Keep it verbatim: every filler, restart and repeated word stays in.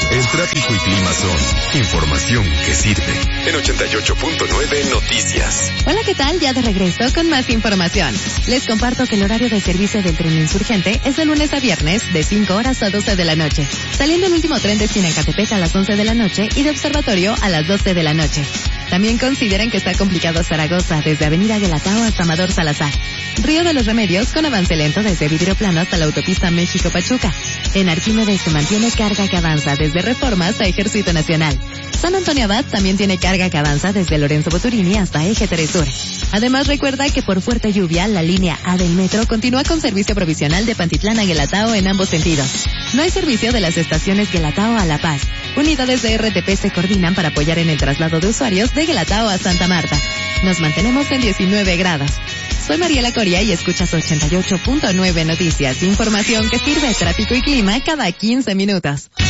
El tráfico y clima son información que sirve. En ochenta y ocho punto nueve Noticias. Hola, ¿qué tal? Ya de regreso con más información. Les comparto que el horario de servicio del tren insurgente es de lunes a viernes de cinco horas a doce de la noche, saliendo el último tren de Chinacatepec a las once de la noche y de Observatorio a las doce de la noche. También consideran que está complicado Zaragoza desde Avenida Guelatao hasta Amador Salazar. Río de los Remedios con avance lento desde Vidrioplano hasta la autopista México-Pachuca. En Arquímedes se mantiene carga que avanza desde Reforma hasta Ejército Nacional. San Antonio Abad también tiene carga que avanza desde Lorenzo Boturini hasta Eje tres Sur. Además, recuerda que por fuerte lluvia, la línea A del metro continúa con servicio provisional de Pantitlán a Guelatao en ambos sentidos. No hay servicio de las estaciones Guelatao a La Paz. Unidades de R T P se coordinan para apoyar en el traslado de usuarios de Guelatao a Santa Marta. Nos mantenemos en diecinueve grados. Soy Mariela Coria y escuchas ochenta y ocho punto nueve Noticias. Información que sirve, tráfico y clima cada quince minutos.